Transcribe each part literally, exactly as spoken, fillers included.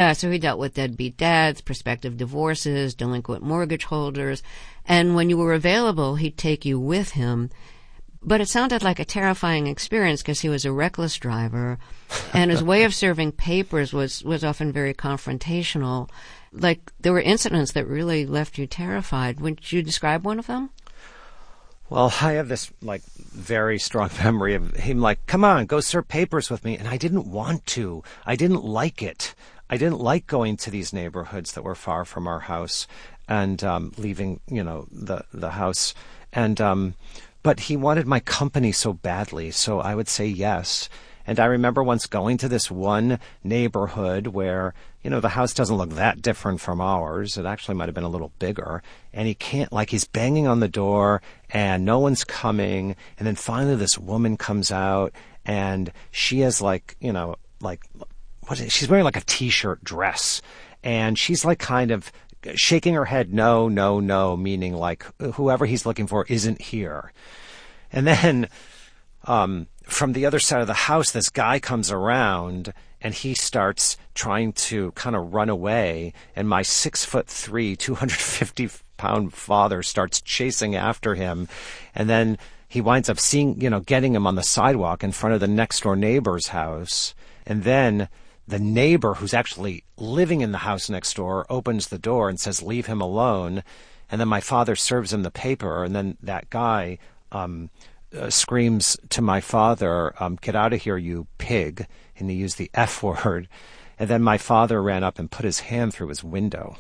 Yeah, so he dealt with deadbeat dads, prospective divorces, delinquent mortgage holders. And when you were available, he'd take you with him. But it sounded like a terrifying experience because he was a reckless driver, and his way of serving papers was, was often very confrontational. Like, there were incidents that really left you terrified. Would you describe one of them? Well, I have this, like, very strong memory of him, like, come on, go serve papers with me. And I didn't want to. I didn't like it. I didn't like going to these neighborhoods that were far from our house and um, leaving, you know, the, the house. And, um, but he wanted my company so badly, so I would say yes. And I remember once going to this one neighborhood where, you know, the house doesn't look that different from ours. It actually might have been a little bigger. And he can't, like, he's banging on the door and no one's coming. And then finally this woman comes out and she has, like, you know, like, what is, she's wearing like a t-shirt dress. And she's like kind of shaking her head, no, no, no, meaning like whoever he's looking for isn't here. And then um, from the other side of the house, this guy comes around and he starts trying to kind of run away. And my six foot three, two hundred fifty pound father starts chasing after him. And then he winds up seeing, you know, getting him on the sidewalk in front of the next door neighbor's house. And then the neighbor who's actually living in the house next door opens the door and says, leave him alone. And then my father serves him the paper. And then that guy um, uh, screams to my father, um, get out of here, you pig. And he used the F word. And then my father ran up and put his hand through his window.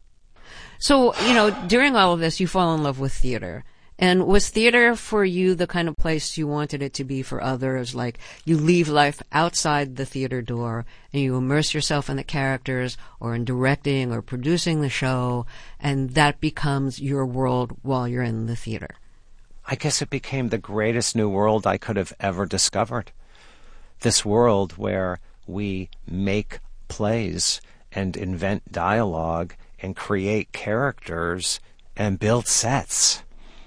So, you know, during all of this, you fall in love with theater. And was theater for you the kind of place you wanted it to be for others? Like, you leave life outside the theater door and you immerse yourself in the characters or in directing or producing the show, and that becomes your world while you're in the theater. I guess it became the greatest new world I could have ever discovered. This world where we make plays and invent dialogue and create characters and build sets.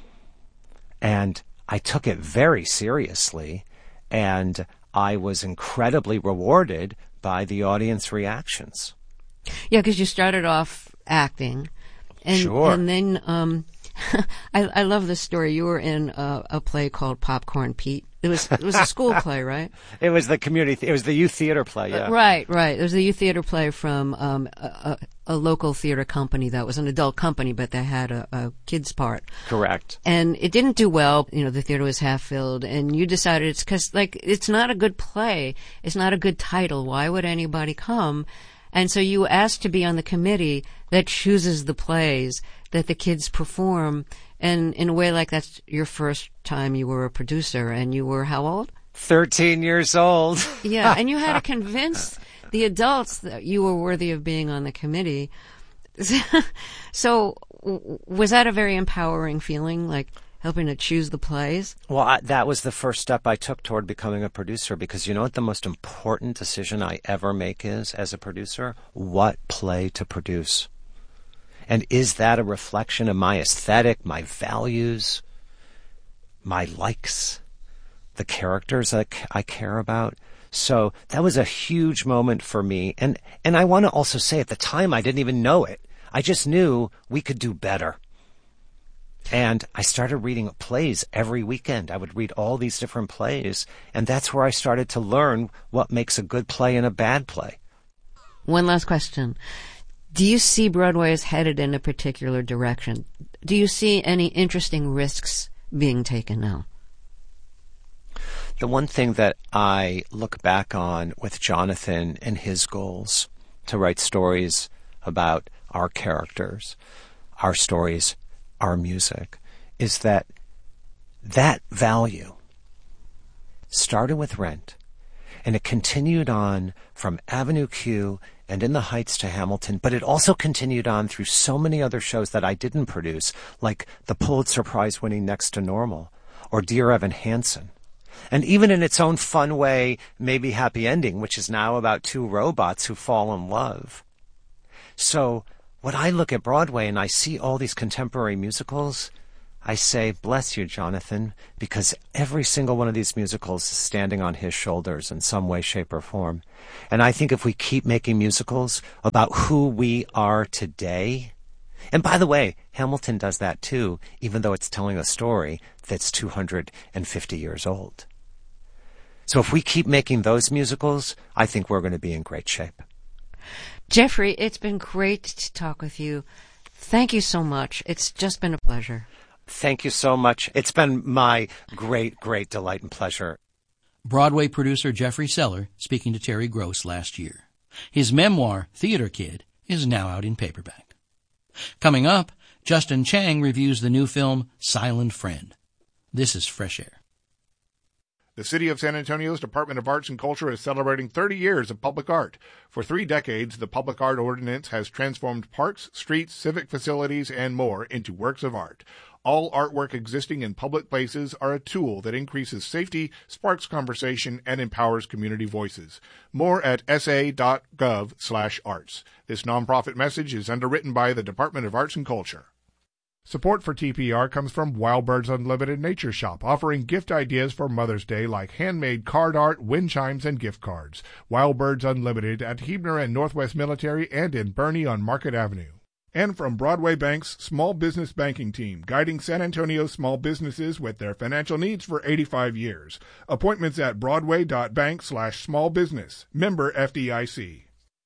And I took it very seriously, and I was incredibly rewarded by the audience reactions. Yeah, because you started off acting. And, sure. And then um, I, I love this story. You were in a, a play called Popcorn Pete. It was it was a school play, right? It was the community. Th- it was the youth theater play. Yeah. Uh, right, right. It was the youth theater play from um, a, a, a local theater company that was an adult company, but they had a, a kids part. Correct. And it didn't do well. You know, the theater was half filled, and you decided it's because like it's not a good play. It's not a good title. Why would anybody come? And so you asked to be on the committee that chooses the plays that the kids perform. And in a way, like, that's your first time you were a producer, and you were how old? Thirteen years old. Yeah, and you had to convince the adults that you were worthy of being on the committee. So was that a very empowering feeling, like helping to choose the plays? Well, I, that was the first step I took toward becoming a producer, because you know what the most important decision I ever make is, as a producer? What play to produce. And is that a reflection of my aesthetic, my values, my likes, the characters I, I care about? So that was a huge moment for me. And, and I want to also say, at the time, I didn't even know it. I just knew we could do better. And I started reading plays every weekend. I would read all these different plays. And that's where I started to learn what makes a good play and a bad play. One last question. Do you see Broadway as headed in a particular direction? Do you see any interesting risks being taken now? The one thing that I look back on with Jonathan and his goals to write stories about our characters, our stories, our music, is that that value started with Rent, and it continued on from Avenue Q and In the Heights to Hamilton, but it also continued on through so many other shows that I didn't produce, like the Pulitzer Prize winning Next to Normal, or Dear Evan Hansen. And even in its own fun way, maybe happy ending, which is now about two robots who fall in love. So when I look at Broadway and I see all these contemporary musicals, I say, bless you, Jonathan, because every single one of these musicals is standing on his shoulders in some way, shape, or form. And I think if we keep making musicals about who we are today, and by the way, Hamilton does that too, even though it's telling a story that's two hundred fifty years old. So if we keep making those musicals, I think we're going to be in great shape. Jeffrey, it's been great to talk with you. Thank you so much. It's just been a pleasure. Thank you so much. It's been my great, great delight and pleasure. Broadway producer Jeffrey Seller speaking to Terry Gross last year. His memoir, Theater Kid, is now out in paperback. Coming up, Justin Chang reviews the new film Silent Friend. This is Fresh Air. The City of San Antonio's Department of Arts and Culture is celebrating thirty years of public art. For three decades, the Public Art Ordinance has transformed parks, streets, civic facilities, and more into works of art. All artwork existing in public places are a tool that increases safety, sparks conversation, and empowers community voices. More at sa.gov slash arts. This nonprofit message is underwritten by the Department of Arts and Culture. Support for T P R comes from Wild Birds Unlimited Nature Shop, offering gift ideas for Mother's Day like handmade card art, wind chimes, and gift cards. Wild Birds Unlimited at Huebner and Northwest Military and in Bernie on Market Avenue. And from Broadway Bank's Small Business Banking Team, guiding San Antonio small businesses with their financial needs for eighty-five years. Appointments at broadway.bank slash small business. Member F D I C.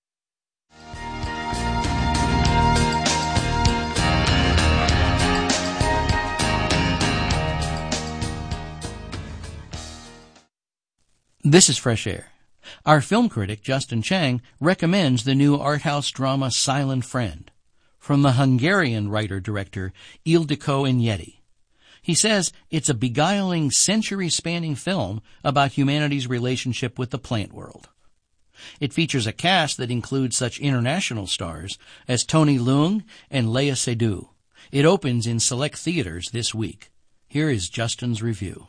This is Fresh Air. Our film critic, Justin Chang, recommends the new art house drama Silent Friend, from the Hungarian writer-director Ildikó Enyedi. He says it's a beguiling, century-spanning film about humanity's relationship with the plant world. It features a cast that includes such international stars as Tony Leung and Léa Seydoux. It opens in select theaters this week. Here is Justin's review.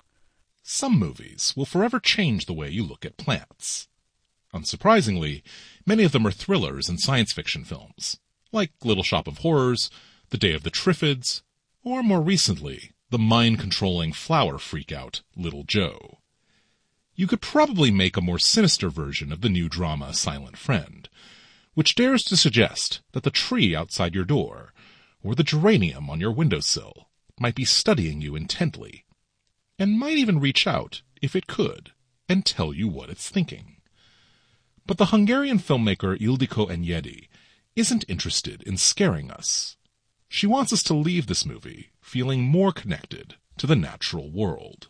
Some movies will forever change the way you look at plants. Unsurprisingly, many of them are thrillers and science fiction films, like Little Shop of Horrors, The Day of the Triffids, or more recently, the mind-controlling flower freak-out Little Joe. You could probably make a more sinister version of the new drama Silent Friend, which dares to suggest that the tree outside your door, or the geranium on your windowsill, might be studying you intently, and might even reach out, if it could, and tell you what it's thinking. But the Hungarian filmmaker Ildikó Enyedi isn't interested in scaring us. She wants us to leave this movie feeling more connected to the natural world.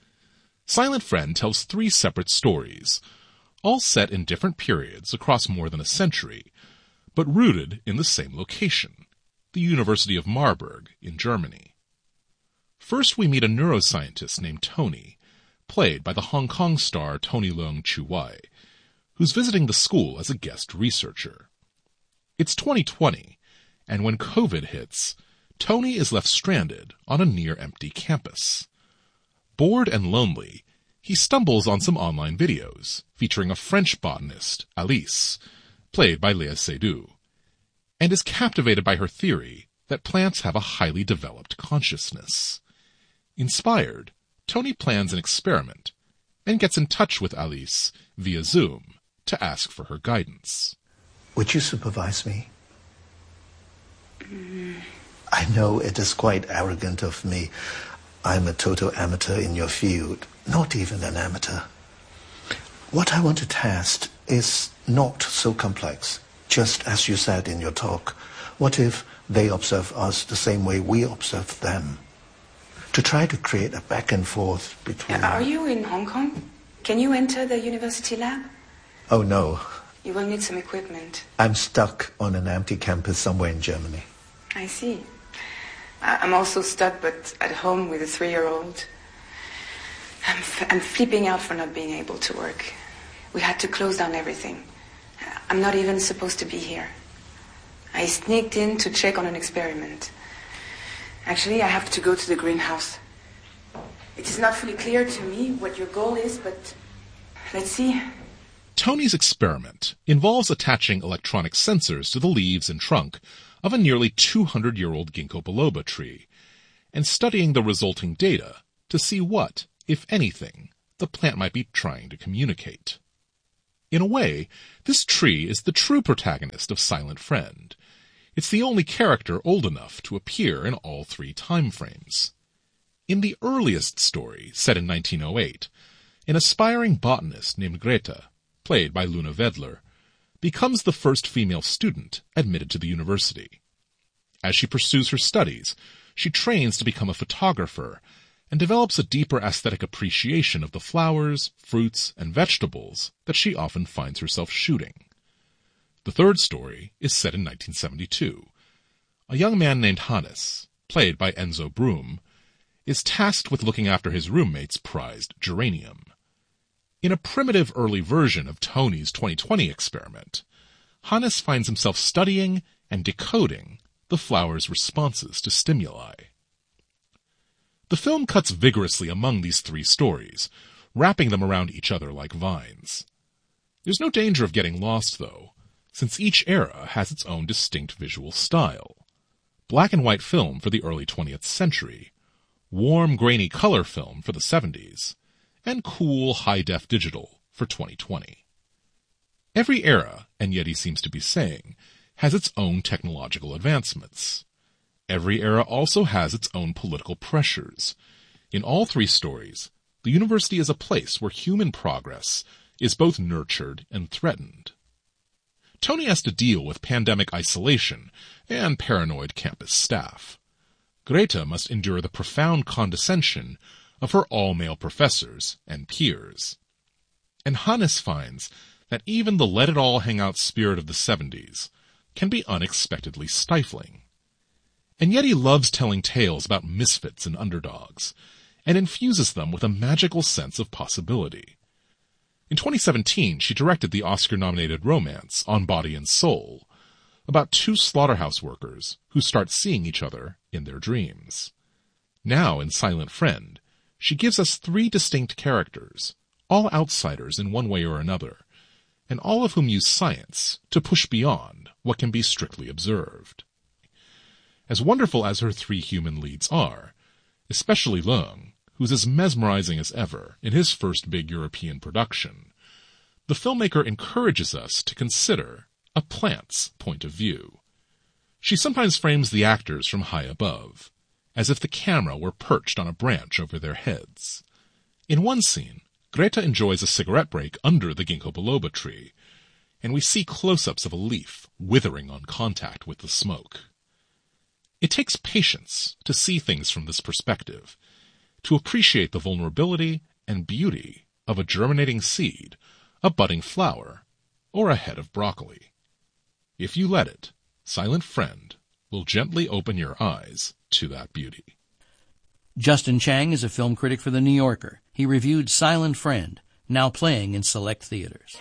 Silent Friend tells three separate stories, all set in different periods across more than a century, but rooted in the same location, the University of Marburg in Germany. First, we meet a neuroscientist named Tony, played by the Hong Kong star Tony Leung Chiu-wai, who's visiting the school as a guest researcher. It's twenty twenty, and when COVID hits, Tony is left stranded on a near-empty campus. Bored and lonely, he stumbles on some online videos featuring a French botanist, Alice, played by Léa Seydoux, and is captivated by her theory that plants have a highly developed consciousness. Inspired, Tony plans an experiment and gets in touch with Alice via Zoom to ask for her guidance. Would you supervise me? Mm. I know it is quite arrogant of me. I'm a total amateur in your field, not even an amateur. What I want to test is not so complex, just as you said in your talk. What if they observe us the same way we observe them? To try to create a back and forth between... Are you in Hong Kong? Can you enter the university lab? Oh, no. You will need some equipment. I'm stuck on an empty campus somewhere in Germany. I see. I'm also stuck, but at home with a three-year-old. I'm, f- I'm flipping out for not being able to work. We had to close down everything. I'm not even supposed to be here. I sneaked in to check on an experiment. Actually, I have to go to the greenhouse. It is not fully clear to me what your goal is, but let's see. Tony's experiment involves attaching electronic sensors to the leaves and trunk of a nearly two hundred year old ginkgo biloba tree and studying the resulting data to see what, if anything, the plant might be trying to communicate. In a way, this tree is the true protagonist of Silent Friend. It's the only character old enough to appear in all three time frames. In the earliest story, set in nineteen oh eight, an aspiring botanist named Greta, played by Luna Vedler, becomes the first female student admitted to the university. As she pursues her studies, she trains to become a photographer and develops a deeper aesthetic appreciation of the flowers, fruits, and vegetables that she often finds herself shooting. The third story is set in nineteen seventy-two. A young man named Hannes, played by Enzo Broom, is tasked with looking after his roommate's prized geranium. In a primitive early version of Tony's twenty twenty experiment, Hannes finds himself studying and decoding the flower's responses to stimuli. The film cuts vigorously among these three stories, wrapping them around each other like vines. There's no danger of getting lost, though, since each era has its own distinct visual style. Black and white film for the early twentieth century, warm, grainy color film for the seventies, and cool, high-def digital for twenty twenty. Every era, and Yeti seems to be saying, has its own technological advancements. Every era also has its own political pressures. In all three stories, the university is a place where human progress is both nurtured and threatened. Tony has to deal with pandemic isolation and paranoid campus staff. Greta must endure the profound condescension of her all-male professors and peers. And Hannes finds that even the let-it-all-hang-out spirit of the seventies can be unexpectedly stifling. And yet he loves telling tales about misfits and underdogs, and infuses them with a magical sense of possibility. In twenty seventeen, she directed the Oscar-nominated romance On Body and Soul, about two slaughterhouse workers who start seeing each other in their dreams. Now, in Silent Friend, she gives us three distinct characters, all outsiders in one way or another, and all of whom use science to push beyond what can be strictly observed. As wonderful as her three human leads are, especially Leung, who's as mesmerizing as ever in his first big European production, the filmmaker encourages us to consider a plant's point of view. She sometimes frames the actors from high above, as if the camera were perched on a branch over their heads. In one scene, Greta enjoys a cigarette break under the ginkgo biloba tree, and we see close-ups of a leaf withering on contact with the smoke. It takes patience to see things from this perspective, to appreciate the vulnerability and beauty of a germinating seed, a budding flower, or a head of broccoli. If you let it, Silent Friend will gently open your eyes to that beauty. Justin Chang is a film critic for The New Yorker. He reviewed Silent Friend, now playing in select theaters.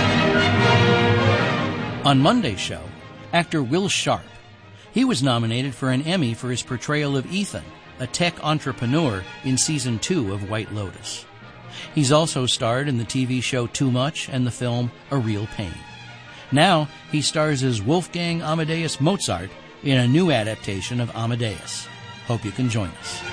On Monday's show, actor Will Sharp. He was nominated for an Emmy for his portrayal of Ethan, a tech entrepreneur in season two of White Lotus. He's also starred in the T V show Too Much and the film A Real Pain. Now he stars as Wolfgang Amadeus Mozart in a new adaptation of Amadeus. Hope you can join us.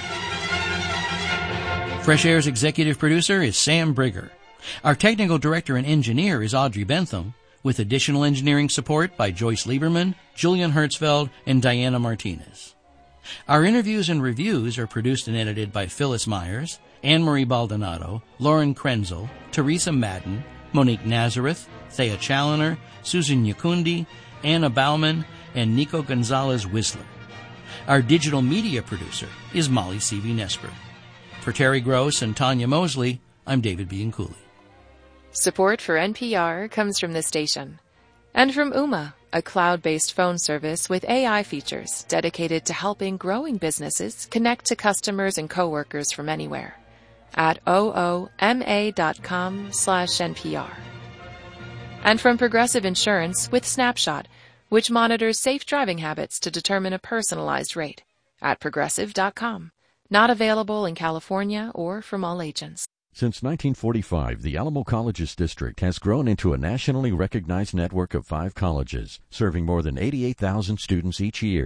Fresh Air's executive producer is Sam Brigger. Our technical director and engineer is Audrey Bentham, with additional engineering support by Joyce Lieberman, Julian Hertzfeld, and Diana Martinez. Our interviews and reviews are produced and edited by Phyllis Myers, Anne-Marie Baldonado, Lauren Krenzel, Teresa Madden, Monique Nazareth, Thea Challoner, Susan Yakundi, Anna Bauman, and Nico Gonzalez-Whistler. Our digital media producer is Molly C V Nesper. For Terry Gross and Tanya Mosley, I'm David Bianculli. Support for N P R comes from this station and from Ooma, a cloud-based phone service with A I features dedicated to helping growing businesses connect to customers and coworkers from anywhere at ooma.com slash NPR. And from Progressive Insurance with Snapshot, which monitors safe driving habits to determine a personalized rate at progressive dot com. Not available in California or from all agents. Since nineteen forty-five, the Alamo Colleges District has grown into a nationally recognized network of five colleges, serving more than eighty-eight thousand students each year.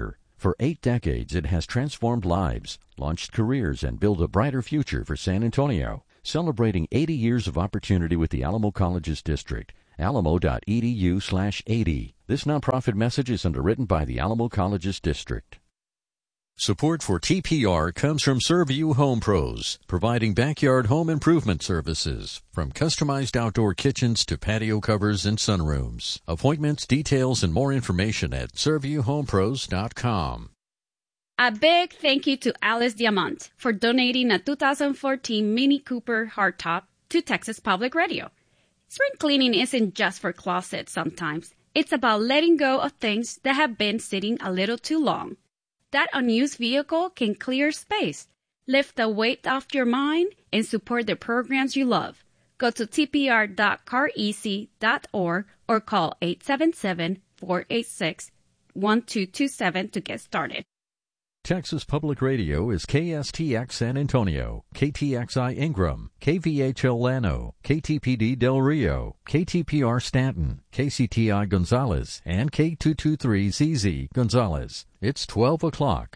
For eight decades, it has transformed lives, launched careers, and built a brighter future for San Antonio. Celebrating eighty years of opportunity with the Alamo Colleges District. alamo.edu slash 80. This nonprofit message is underwritten by the Alamo Colleges District. Support for T P R comes from Serviu Home Pros, providing backyard home improvement services, from customized outdoor kitchens to patio covers and sunrooms. Appointments, details, and more information at serviu home pros dot com. A big thank you to Alice Diamant for donating a two thousand fourteen Mini Cooper hardtop to Texas Public Radio. Spring cleaning isn't just for closets sometimes. It's about letting go of things that have been sitting a little too long. That unused vehicle can clear space, lift the weight off your mind, and support the programs you love. Go to t p r dot car easy dot org or call eight seven seven, four eight six, one two two seven to get started. Texas Public Radio is K S T X San Antonio, K T X I Ingram, K V H L Llano, K T P D Del Rio, K T P R Stanton, K C T I Gonzales, and K two twenty-three Z Z Gonzales. It's twelve o'clock.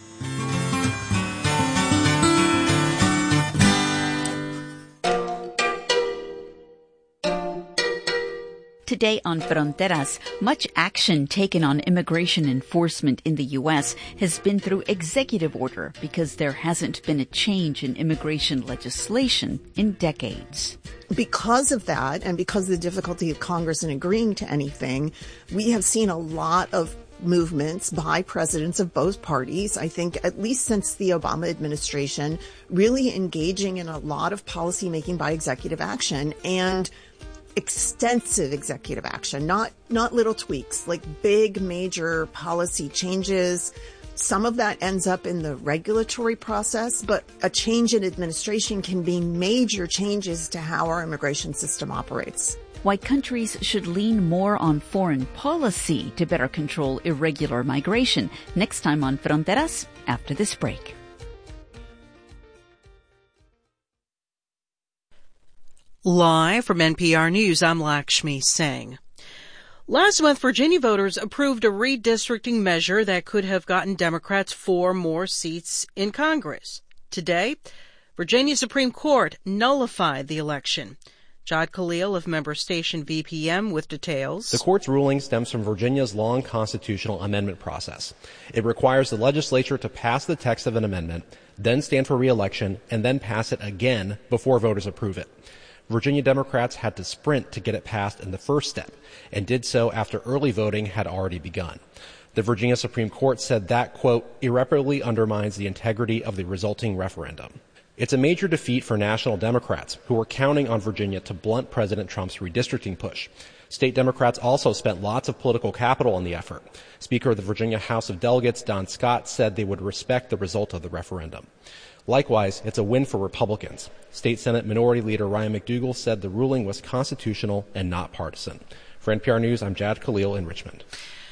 Today on Fronteras, much action taken on immigration enforcement in the U S has been through executive order because there hasn't been a change in immigration legislation in decades. Because of that, and because of the difficulty of Congress in agreeing to anything, we have seen a lot of movements by presidents of both parties, I think at least since the Obama administration, really engaging in a lot of policymaking by executive action and extensive executive action, not not little tweaks, like big major policy changes. Some of that ends up in the regulatory process, but a change in administration can be major changes to how our immigration system operates. Why countries should lean more on foreign policy to better control irregular migration. Next time on Fronteras, after this break. Live from N P R News, I'm Lakshmi Singh. Last month, Virginia voters approved a redistricting measure that could have gotten Democrats four more seats in Congress. Today, Virginia Supreme Court nullified the election. Jad Khalil of member station V P M with details. The court's ruling stems from Virginia's long constitutional amendment process. It requires the legislature to pass the text of an amendment, then stand for re-election, and then pass it again before voters approve it. Virginia Democrats had to sprint to get it passed in the first step, and did so after early voting had already begun. The Virginia Supreme Court said that, quote, irreparably undermines the integrity of the resulting referendum. It's a major defeat for national Democrats, who were counting on Virginia to blunt President Trump's redistricting push. State Democrats also spent lots of political capital on the effort. Speaker of the Virginia House of Delegates, Don Scott, said they would respect the result of the referendum. Likewise, it's a win for Republicans. State Senate Minority Leader Ryan McDougal said the ruling was constitutional and not partisan. For N P R News, I'm Jad Khalil in Richmond.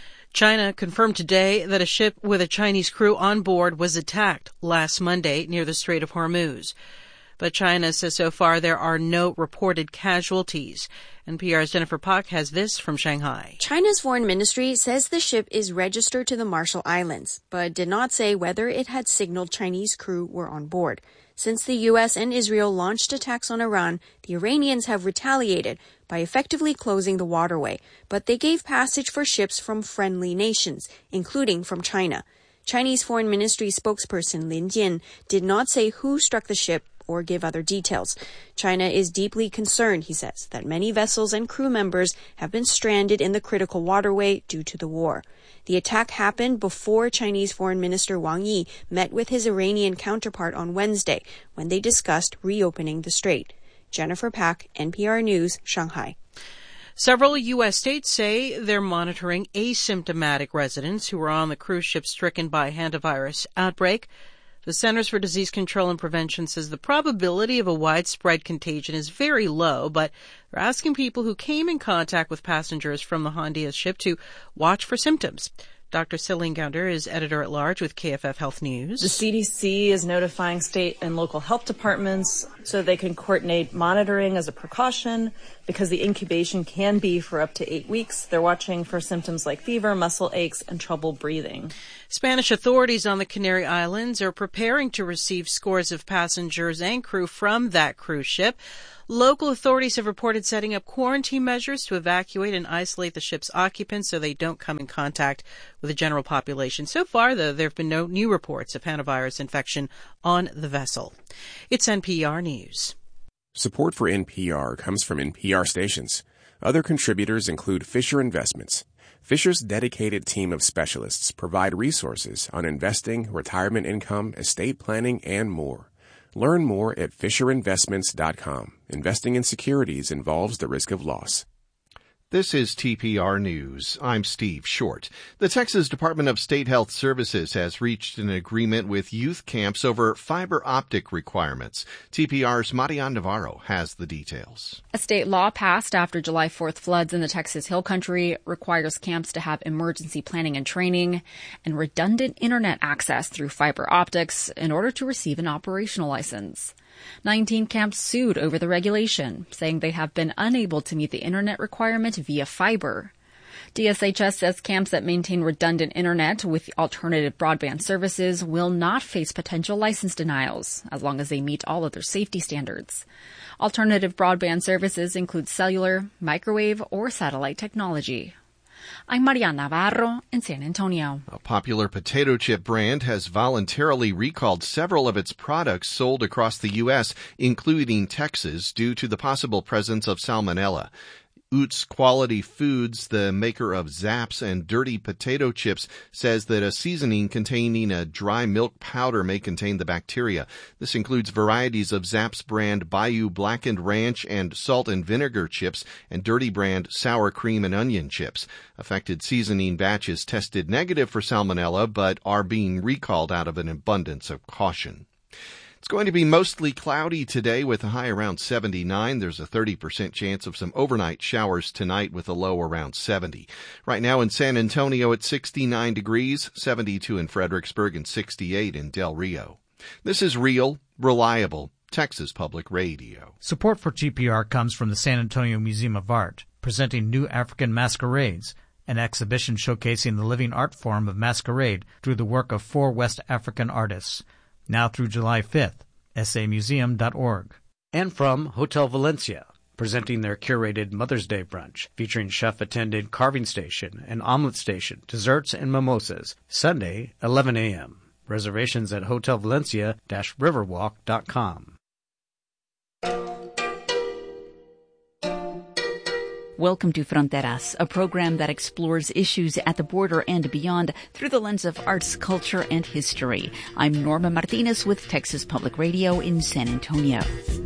China confirmed today that a ship with a Chinese crew on board was attacked last Monday near the Strait of Hormuz. But China says so far there are no reported casualties. N P R's Jennifer Pak has this from Shanghai. China's foreign ministry says the ship is registered to the Marshall Islands, but did not say whether it had signaled Chinese crew were on board. Since the U S and Israel launched attacks on Iran, the Iranians have retaliated by effectively closing the waterway, but they gave passage for ships from friendly nations, including from China. Chinese Foreign Ministry spokesperson Lin Jian did not say who struck the ship or give other details. China is deeply concerned, he says, that many vessels and crew members have been stranded in the critical waterway due to the war. The attack happened before Chinese Foreign Minister Wang Yi met with his Iranian counterpart on Wednesday when they discussed reopening the strait. Jennifer Pak, N P R News, Shanghai. Several U S states say they're monitoring asymptomatic residents who were on the cruise ship stricken by a hantavirus outbreak. The Centers for Disease Control and Prevention says the probability of a widespread contagion is very low, but they're asking people who came in contact with passengers from the Hondias ship to watch for symptoms. Doctor Celine Gounder is editor-at-large with K F F Health News. The C D C is notifying state and local health departments so they can coordinate monitoring as a precaution because the incubation can be for up to eight weeks. They're watching for symptoms like fever, muscle aches, and trouble breathing. Spanish authorities on the Canary Islands are preparing to receive scores of passengers and crew from that cruise ship. Local authorities have reported setting up quarantine measures to evacuate and isolate the ship's occupants so they don't come in contact with the general population. So far, though, there have been no new reports of hantavirus infection on the vessel. It's N P R News. Support for N P R comes from N P R stations. Other contributors include Fisher Investments. Fisher's dedicated team of specialists provide resources on investing, retirement income, estate planning, and more. Learn more at fisher investments dot com. Investing in securities involves the risk of loss. This is T P R News. I'm Steve Short. The Texas Department of State Health Services has reached an agreement with youth camps over fiber optic requirements. T P R's Marian Navarro has the details. A state law passed after July fourth floods in the Texas Hill Country requires camps to have emergency planning and training and redundant internet access through fiber optics in order to receive an operational license. nineteen camps sued over the regulation, saying they have been unable to meet the internet requirement via fiber. D S H S says camps that maintain redundant internet with alternative broadband services will not face potential license denials, as long as they meet all other safety standards. Alternative broadband services include cellular, microwave, or satellite technology. I'm Marian Navarro in San Antonio. A popular potato chip brand has voluntarily recalled several of its products sold across the U S, including Texas, due to the possible presence of salmonella. Utz Quality Foods, the maker of Zapp's and Dirty Potato Chips, says that a seasoning containing a dry milk powder may contain the bacteria. This includes varieties of Zapp's brand Bayou Blackened Ranch and Salt and Vinegar Chips and Dirty brand Sour Cream and Onion Chips. Affected seasoning batches tested negative for salmonella, but are being recalled out of an abundance of caution. It's going to be mostly cloudy today with a high around seventy-nine. There's a thirty percent chance of some overnight showers tonight with a low around seventy. Right now in San Antonio it's sixty-nine degrees, seventy-two in Fredericksburg, and sixty-eight in Del Rio. This is real, reliable Texas Public Radio. Support for T P R comes from the San Antonio Museum of Art, presenting New African Masquerades, an exhibition showcasing the living art form of masquerade through the work of four West African artists. Now through July fifth, s a museum dot org. And from Hotel Valencia, presenting their curated Mother's Day brunch, featuring chef-attended carving station and omelet station, desserts and mimosas, Sunday, eleven a.m. Reservations at hotel valencia dash riverwalk dot com. Welcome to Fronteras, a program that explores issues at the border and beyond through the lens of arts, culture, and history. I'm Norma Martinez with Texas Public Radio in San Antonio.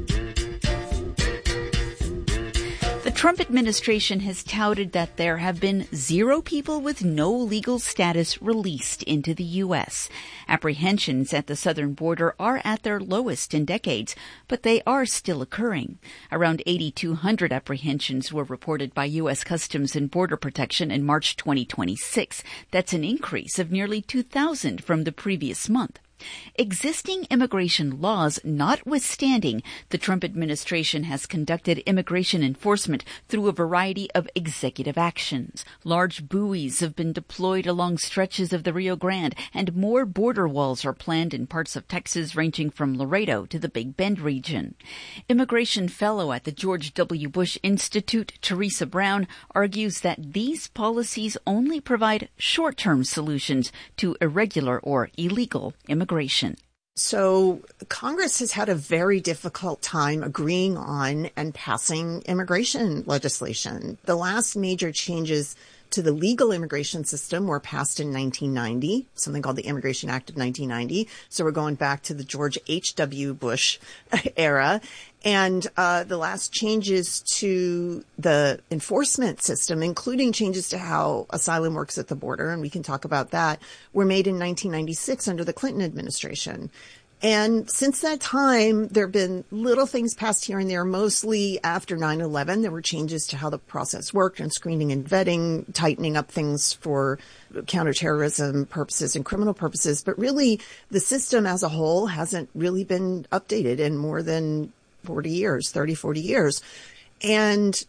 The Trump administration has touted that there have been zero people with no legal status released into the U S. Apprehensions at the southern border are at their lowest in decades, but they are still occurring. Around eighty-two hundred apprehensions were reported by U S. Customs and Border Protection in March twenty twenty-six. That's an increase of nearly two thousand from the previous month. Existing immigration laws notwithstanding, the Trump administration has conducted immigration enforcement through a variety of executive actions. Large buoys have been deployed along stretches of the Rio Grande, and more border walls are planned in parts of Texas ranging from Laredo to the Big Bend region. Immigration fellow at the George W. Bush Institute, Teresa Brown, argues that these policies only provide short-term solutions to irregular or illegal immigration. Immigration. So Congress has had a very difficult time agreeing on and passing immigration legislation. The last major changes to the legal immigration system were passed in nineteen ninety, something called the Immigration Act of nineteen ninety. So we're going back to the George H W. Bush era. And uh, the last changes to the enforcement system, including changes to how asylum works at the border, and we can talk about that, were made in nineteen ninety-six under the Clinton administration. And since that time, there have been little things passed here and there, mostly after nine eleven. There were changes to how the process worked and screening and vetting, tightening up things for counterterrorism purposes and criminal purposes. But really, the system as a whole hasn't really been updated in more than forty years, thirty, forty years. And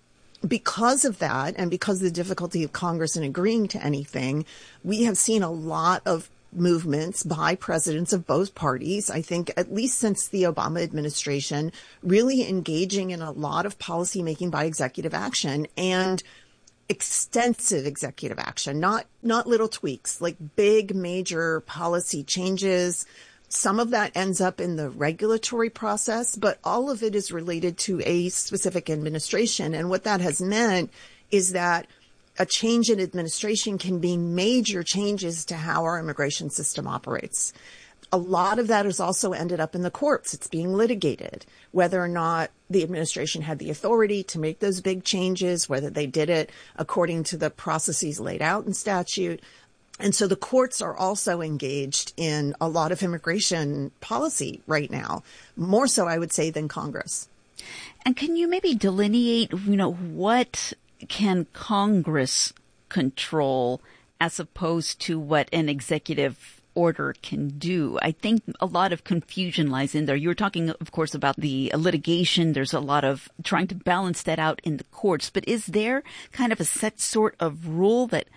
Because of that, and because of the difficulty of Congress in agreeing to anything, we have seen a lot of movements by presidents of both parties, I think at least since the Obama administration, really engaging in a lot of policymaking by executive action and extensive executive action, not not little tweaks, like big major policy changes. Some of that ends up in the regulatory process, but all of it is related to a specific administration. And what that has meant is that a change in administration can be major changes to how our immigration system operates. A lot of that has also ended up in the courts. It's being litigated, whether or not the administration had the authority to make those big changes, whether they did it according to the processes laid out in statute. And so the courts are also engaged in a lot of immigration policy right now, more so, I would say, than Congress. And can you maybe delineate, you know, what can Congress control as opposed to what an executive order can do? I think a lot of confusion lies in there. You were talking, of course, about the litigation. There's a lot of trying to balance that out in the courts. But is there kind of a set sort of rule that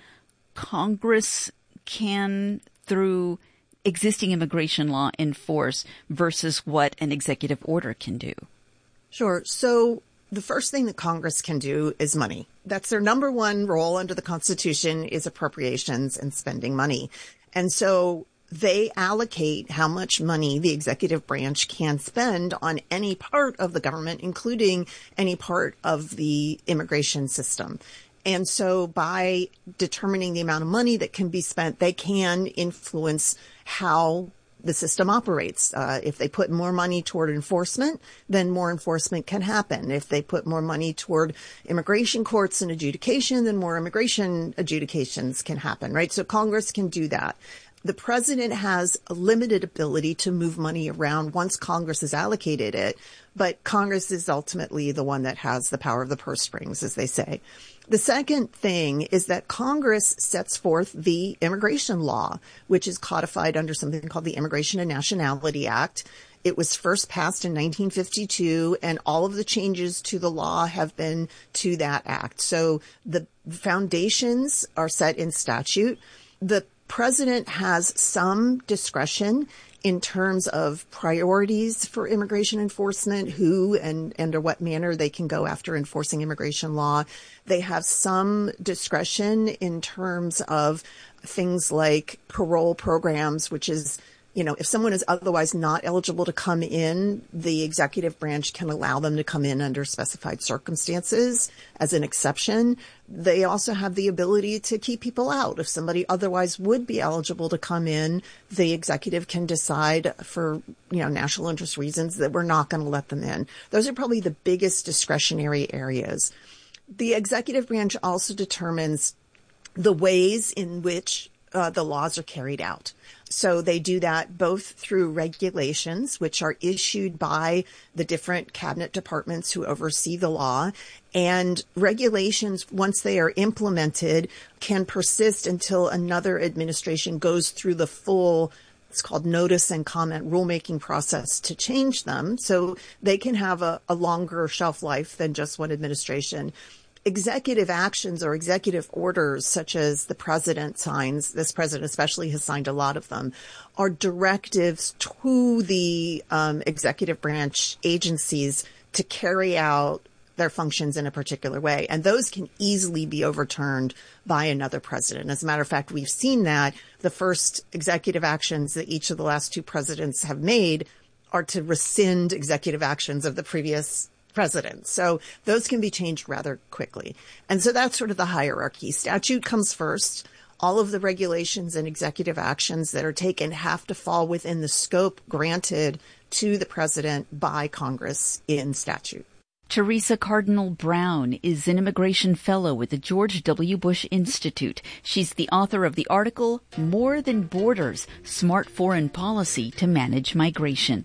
Congress can, through existing immigration law, enforce versus what an executive order can do? Sure. So the first thing that Congress can do is money. That's their number one role under the Constitution, is appropriations and spending money. And so they allocate how much money the executive branch can spend on any part of the government, including any part of the immigration system. And so by determining the amount of money that can be spent, they can influence how the system operates. Uh, if they put more money toward enforcement, then more enforcement can happen. If they put more money toward immigration courts and adjudication, then more immigration adjudications can happen, right? So Congress can do that. The president has a limited ability to move money around once Congress has allocated it, but Congress is ultimately the one that has the power of the purse strings, as they say. The second thing is that Congress sets forth the immigration law, which is codified under something called the Immigration and Nationality Act. It was first passed in nineteen fifty-two, and all of the changes to the law have been to that act. So the foundations are set in statute. The president has some discretion in terms of priorities for immigration enforcement, who and under what manner they can go after enforcing immigration law. They have some discretion in terms of things like parole programs, which is, you know, if someone is otherwise not eligible to come in, the executive branch can allow them to come in under specified circumstances as an exception. They also have the ability to keep people out. If somebody otherwise would be eligible to come in, the executive can decide for, you know, national interest reasons that we're not going to let them in. Those are probably the biggest discretionary areas. The executive branch also determines the ways in which uh, the laws are carried out. So they do that both through regulations, which are issued by the different cabinet departments who oversee the law. And regulations, once they are implemented, can persist until another administration goes through the full, it's called notice and comment rulemaking process to change them. So they can have a, a longer shelf life than just one administration. Executive actions or executive orders, such as the president signs, this president especially has signed a lot of them, are directives to the um, executive branch agencies to carry out their functions in a particular way. And those can easily be overturned by another president. As a matter of fact, we've seen that the first executive actions that each of the last two presidents have made are to rescind executive actions of the previous president. So those can be changed rather quickly. And so that's sort of the hierarchy. Statute comes first. All of the regulations and executive actions that are taken have to fall within the scope granted to the president by Congress in statute. Teresa Cardinal Brown is an immigration fellow with the George W. Bush Institute. She's the author of the article, More Than Borders, Smart Foreign Policy to Manage Migration.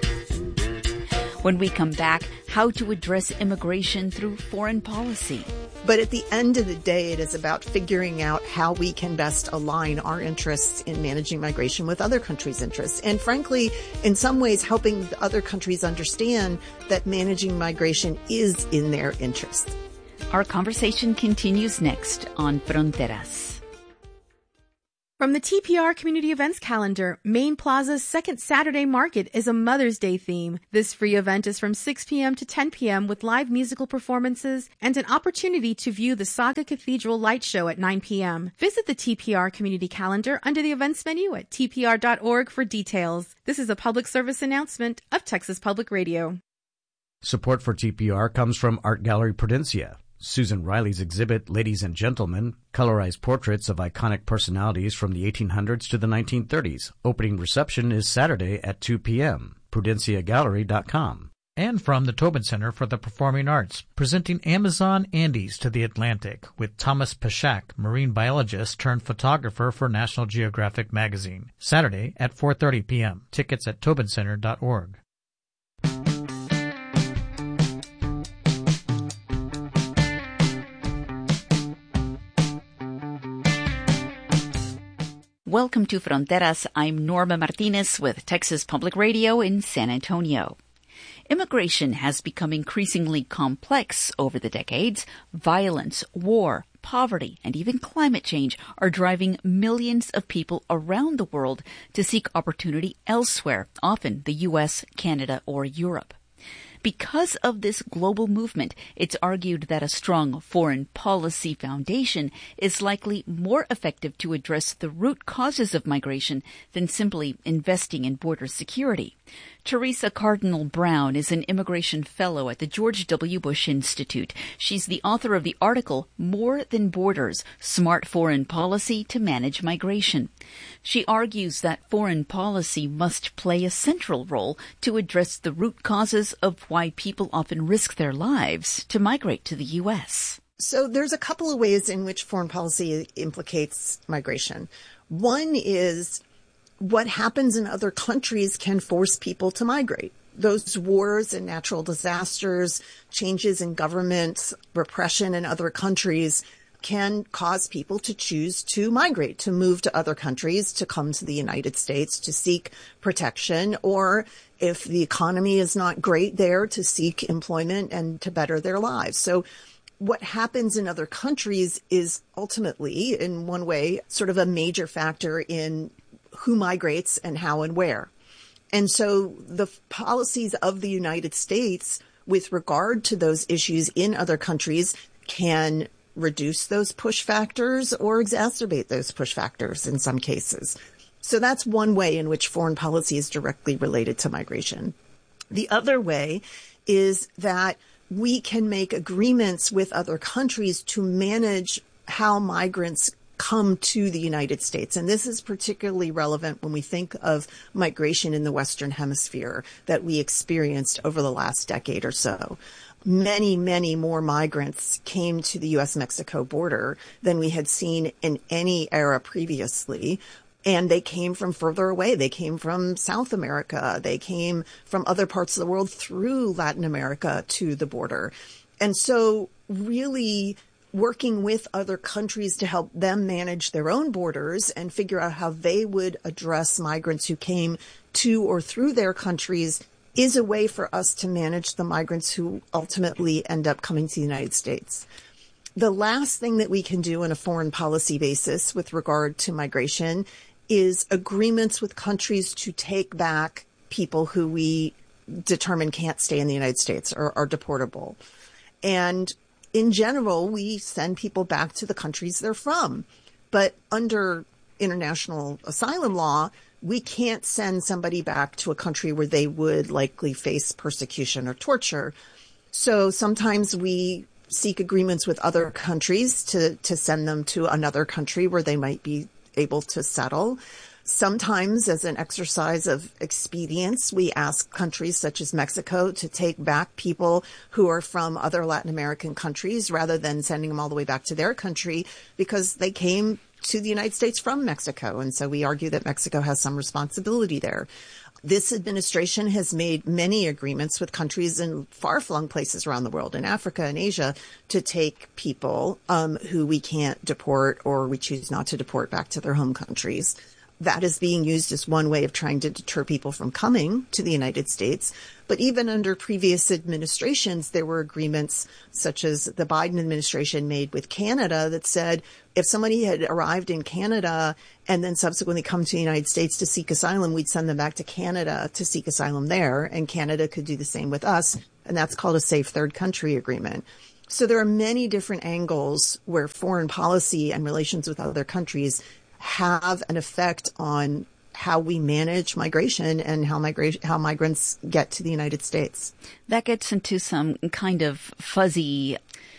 When we come back, how to address immigration through foreign policy. But at the end of the day, it is about figuring out how we can best align our interests in managing migration with other countries' interests. And frankly, in some ways, helping the other countries understand that managing migration is in their interest. Our conversation continues next on Fronteras. From the T P R Community Events Calendar, Main Plaza's second Saturday Market is a Mother's Day theme. This free event is from six p.m. to ten p.m. with live musical performances and an opportunity to view the Saga Cathedral Light Show at nine p.m. Visit the T P R Community Calendar under the events menu at t p r dot org for details. This is a public service announcement of Texas Public Radio. Support for T P R comes from Art Gallery Prudencia. Susan Riley's exhibit, Ladies and Gentlemen, colorized portraits of iconic personalities from the eighteen hundreds to the nineteen thirties. Opening reception is Saturday at two p.m. prudencia gallery dot com. And from the Tobin Center for the Performing Arts, presenting Amazon Andes to the Atlantic with Thomas Pashak, marine biologist turned photographer for National Geographic magazine. Saturday at four thirty p.m. Tickets at tobin center dot org. Welcome to Fronteras. I'm Norma Martinez with Texas Public Radio in San Antonio. Immigration has become increasingly complex over the decades. Violence, war, poverty, and even climate change are driving millions of people around the world to seek opportunity elsewhere, often the U S, Canada, or Europe. Because of this global movement, it's argued that a strong foreign policy foundation is likely more effective to address the root causes of migration than simply investing in border security. Teresa Cardinal Brown is an immigration fellow at the George W. Bush Institute. She's the author of the article, More Than Borders, Smart Foreign Policy to Manage Migration. She argues that foreign policy must play a central role to address the root causes of why people often risk their lives to migrate to the U S. So there's a couple of ways in which foreign policy implicates migration. One is what happens in other countries can force people to migrate. Those wars and natural disasters, changes in government, repression in other countries can cause people to choose to migrate, to move to other countries, to come to the United States, to seek protection, or if the economy is not great there, to seek employment and to better their lives. So what happens in other countries is ultimately, in one way, sort of a major factor in who migrates and how and where. And so the policies of the United States with regard to those issues in other countries can reduce those push factors or exacerbate those push factors in some cases. So that's one way in which foreign policy is directly related to migration. The other way is that we can make agreements with other countries to manage how migrants come to the United States. And this is particularly relevant when we think of migration in the Western Hemisphere that we experienced over the last decade or so. Many, many more migrants came to the U S Mexico border than we had seen in any era previously. And they came from further away. They came from South America. They came from other parts of the world through Latin America to the border. And so really working with other countries to help them manage their own borders and figure out how they would address migrants who came to or through their countries is a way for us to manage the migrants who ultimately end up coming to the United States. The last thing that we can do on a foreign policy basis with regard to migration is agreements with countries to take back people who we determine can't stay in the United States or are deportable. And in general, we send people back to the countries they're from. But under international asylum law, we can't send somebody back to a country where they would likely face persecution or torture. So sometimes we seek agreements with other countries to, to send them to another country where they might be able to settle. Sometimes, as an exercise of expedience, we ask countries such as Mexico to take back people who are from other Latin American countries rather than sending them all the way back to their country because they came to the United States from Mexico. And so we argue that Mexico has some responsibility there. This administration has made many agreements with countries in far-flung places around the world, in Africa and Asia, to take people um, who we can't deport or we choose not to deport back to their home countries. That is being used as one way of trying to deter people from coming to the United States. But even under previous administrations, there were agreements such as the Biden administration made with Canada that said if somebody had arrived in Canada and then subsequently come to the United States to seek asylum, we'd send them back to Canada to seek asylum there, and Canada could do the same with us. And that's called a safe third country agreement. So there are many different angles where foreign policy and relations with other countries have an effect on how we manage migration and how migration, how migrants get to the United States. That gets into some kind of fuzzy,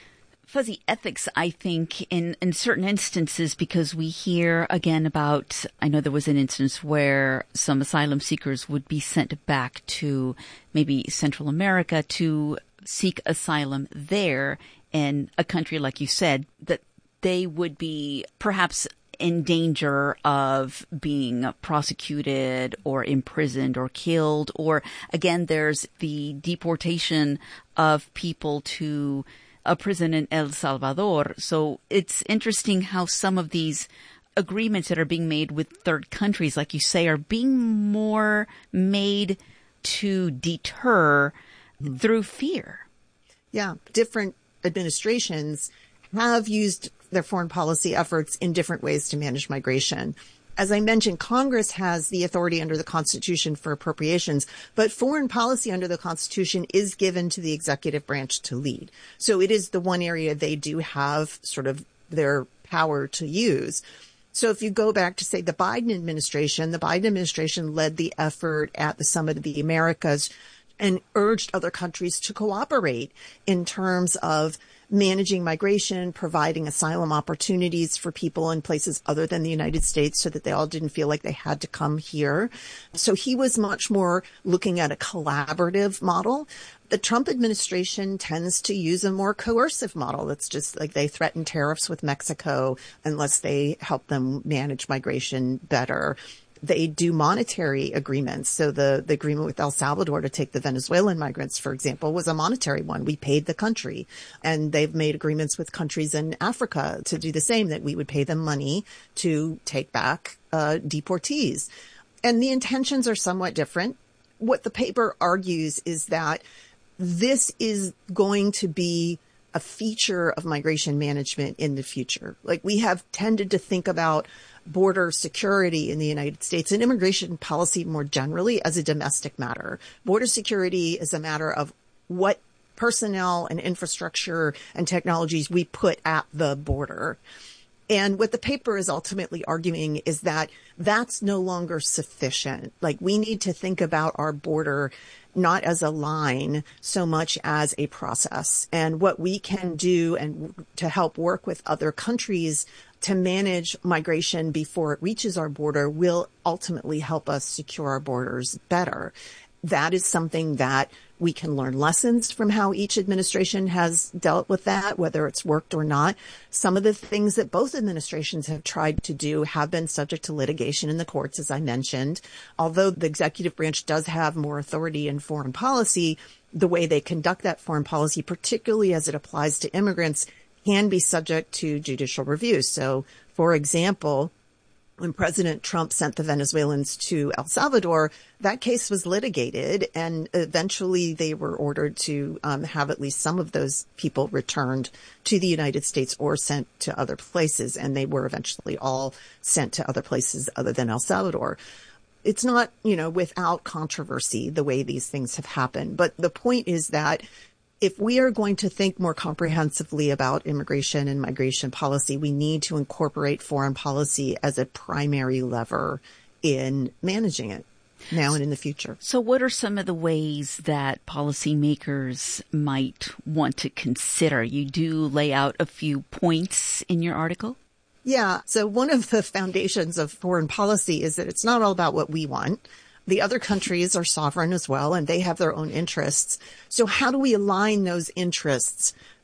fuzzy ethics, I think, in, in certain instances, because we hear again about, I know there was an instance where some asylum seekers would be sent back to maybe Central America to seek asylum there in a country, like you said, that they would be perhaps in danger of being prosecuted or imprisoned or killed. Or again, there's the deportation of people to a prison in El Salvador. So it's interesting how some of these agreements that are being made with third countries, like you say, are being more made to deter mm. through fear. Yeah, different administrations have used their foreign policy efforts in different ways to manage migration. As I mentioned, Congress has the authority under the Constitution for appropriations, but foreign policy under the Constitution is given to the executive branch to lead. So it is the one area they do have sort of their power to use. So if you go back to, say, the Biden administration, the Biden administration led the effort at the Summit of the Americas and urged other countries to cooperate in terms of managing migration, providing asylum opportunities for people in places other than the United States so that they all didn't feel like they had to come here. So he was much more looking at a collaborative model. The Trump administration tends to use a more coercive model. It's just like they threaten tariffs with Mexico unless they help them manage migration better. They do monetary agreements. So the, the agreement with El Salvador to take the Venezuelan migrants, for example, was a monetary one. We paid the country. And they've made agreements with countries in Africa to do the same, that we would pay them money to take back uh, deportees. And the intentions are somewhat different. What the paper argues is that this is going to be a feature of migration management in the future. Like, we have tended to think about border security in the United States and immigration policy more generally as a domestic matter. Border security is a matter of what personnel and infrastructure and technologies we put at the border. And what the paper is ultimately arguing is that that's no longer sufficient. Like, we need to think about our border not as a line so much as a process, and what we can do and to help work with other countries to manage migration before it reaches our border will ultimately help us secure our borders better. That is something that we can learn lessons from how each administration has dealt with that, whether it's worked or not. Some of the things that both administrations have tried to do have been subject to litigation in the courts, as I mentioned. Although the executive branch does have more authority in foreign policy, the way they conduct that foreign policy, particularly as it applies to immigrants, can be subject to judicial review. So, for example, when President Trump sent the Venezuelans to El Salvador, that case was litigated, and eventually they were ordered to um, have at least some of those people returned to the United States or sent to other places, and they were eventually all sent to other places other than El Salvador. It's not, you know, without controversy the way these things have happened, but the point is that if we are going to think more comprehensively about immigration and migration policy, we need to incorporate foreign policy as a primary lever in managing it now and in the future. So what are some of the ways that policymakers might want to consider? You do lay out a few points in your article. Yeah. So one of the foundations of foreign policy is that it's not all about what we want. The other countries are sovereign as well, and they have their own interests. So how do we align those interests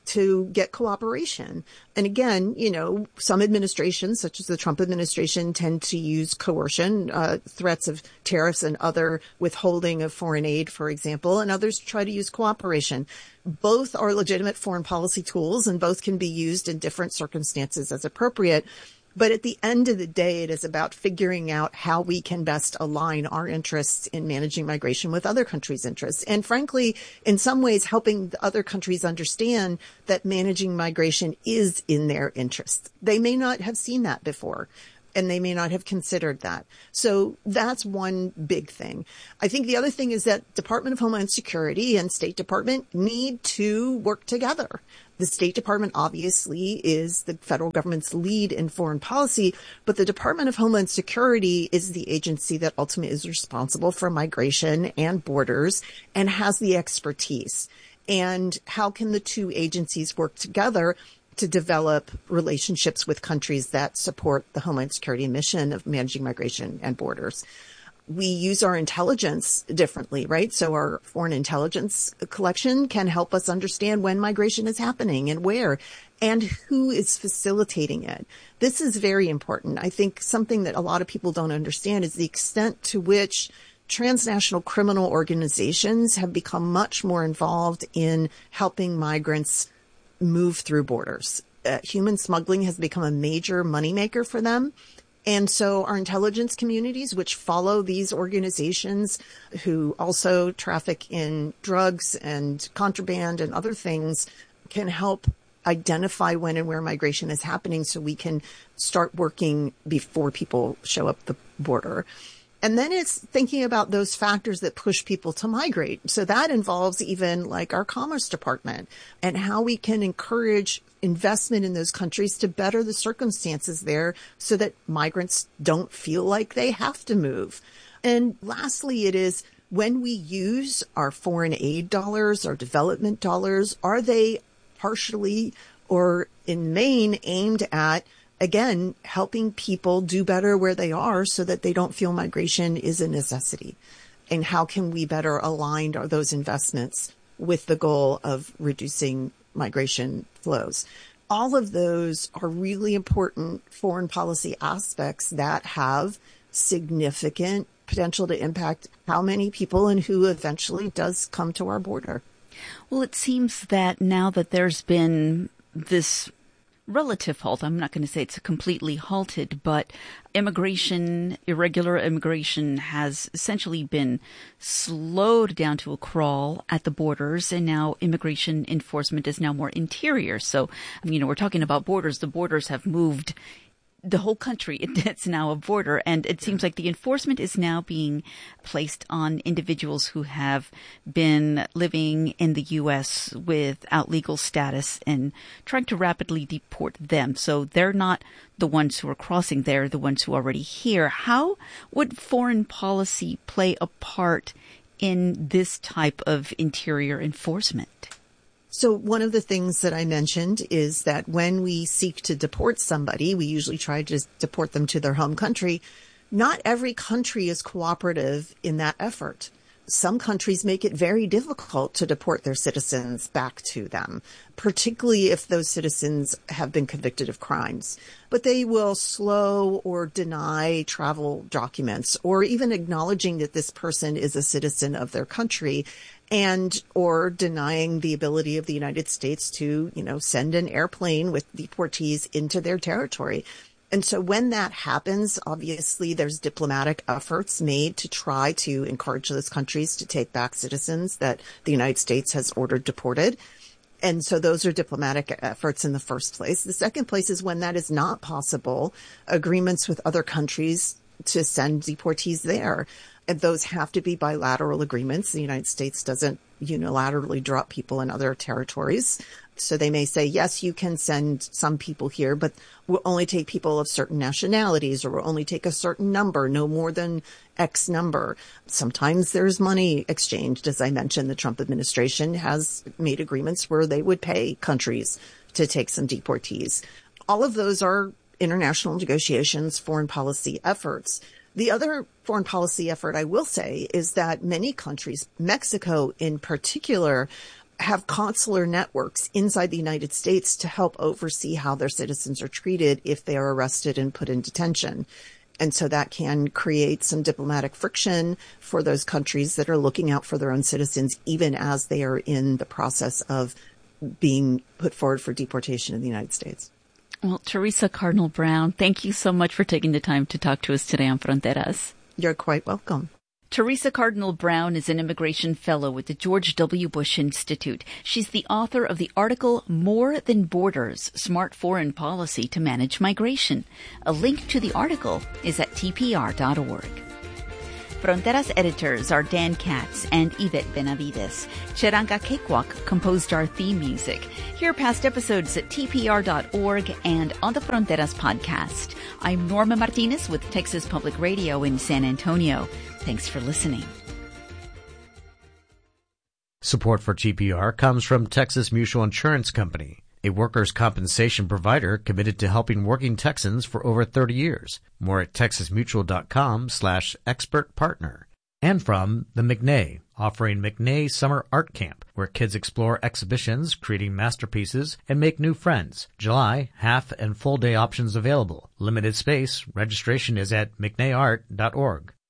to get cooperation. And again, you know, some administrations, such as the Trump administration, tend to use coercion, uh, threats of tariffs and other withholding of foreign aid, for example, and others try to use cooperation. Both are legitimate foreign policy tools, and both can be used in different circumstances as appropriate. But at the end of the day, it is about figuring out how we can best align our interests in managing migration with other countries' interests. And frankly, in some ways, helping the other countries understand that managing migration is in their interest. They may not have seen that before, and they may not have considered that. So that's one big thing. I think the other thing is that Department of Homeland Security and State Department need to work together. The State Department obviously is the federal government's lead in foreign policy, but the Department of Homeland Security is the agency that ultimately is responsible for migration and borders and has the expertise. And how can the two agencies work together to develop relationships with countries that support the Homeland Security mission of managing migration and borders? We use our intelligence differently, right? So our foreign intelligence collection can help us understand when migration is happening and where and who is facilitating it. This is very important. I think something that a lot of people don't understand is the extent to which transnational criminal organizations have become much more involved in helping migrants move through borders. Uh, human smuggling has become a major moneymaker for them. And so our intelligence communities, which follow these organizations who also traffic in drugs and contraband and other things, can help identify when and where migration is happening so we can start working before people show up the border. And then it's thinking about those factors that push people to migrate. So that involves even like our Commerce Department and how we can encourage investment in those countries to better the circumstances there so that migrants don't feel like they have to move. And lastly, it is when we use our foreign aid dollars, our development dollars, are they partially or in main aimed at, again, helping people do better where they are so that they don't feel migration is a necessity? And how can we better align those investments with the goal of reducing migration flows? All of those are really important foreign policy aspects that have significant potential to impact how many people and who eventually does come to our border. Well, it seems that now that there's been this relative halt, I'm not going to say it's completely halted, but immigration, irregular immigration has essentially been slowed down to a crawl at the borders, and now immigration enforcement is now more interior. So, you know, we're talking about borders. The borders have moved the whole country. It's now a border, and it seems like the enforcement is now being placed on individuals who have been living in the U S without legal status and trying to rapidly deport them. So they're not the ones who are crossing, they're the ones who are already here. How would foreign policy play a part in this type of interior enforcement? So one of the things that I mentioned is that when we seek to deport somebody, we usually try to deport them to their home country. Not every country is cooperative in that effort. Some countries make it very difficult to deport their citizens back to them, particularly if those citizens have been convicted of crimes. But they will slow or deny travel documents, or even acknowledging that this person is a citizen of their country, and or denying the ability of the United States to, you know, send an airplane with deportees into their territory. And so when that happens, obviously there's diplomatic efforts made to try to encourage those countries to take back citizens that the United States has ordered deported. And so those are diplomatic efforts in the first place. The second place is when that is not possible, agreements with other countries to send deportees there. And those have to be bilateral agreements. The United States doesn't unilaterally drop people in other territories. So they may say, yes, you can send some people here, but we'll only take people of certain nationalities, or we'll only take a certain number, no more than X number. Sometimes there's money exchanged. As I mentioned, the Trump administration has made agreements where they would pay countries to take some deportees. All of those are international negotiations, foreign policy efforts. The other foreign policy effort I will say is that many countries, Mexico in particular, have consular networks inside the United States to help oversee how their citizens are treated if they are arrested and put in detention. And so that can create some diplomatic friction for those countries that are looking out for their own citizens, even as they are in the process of being put forward for deportation in the United States. Well, Teresa Cardinal Brown, thank you so much for taking the time to talk to us today on Fronteras. You're quite welcome. Teresa Cardinal Brown is an immigration fellow with the George W. Bush Institute. She's the author of the article More Than Borders, Smart Foreign Policy to Manage Migration. A link to the article is at T P R dot org. Fronteras editors are Dan Katz and Yvette Benavides. Cheranga Cakewalk composed our theme music. Hear past episodes at T P R dot org and on the Fronteras podcast. I'm Norma Martinez with Texas Public Radio in San Antonio. Thanks for listening. Support for T P R comes from Texas Mutual Insurance Company, a workers' compensation provider committed to helping working Texans for over thirty years. More at texasmutual.com slash expert partner. And from the McNay, offering McNay Summer Art Camp, where kids explore exhibitions, creating masterpieces, and make new friends. July, half and full day options available. Limited space. Registration is at mcnay art dot org.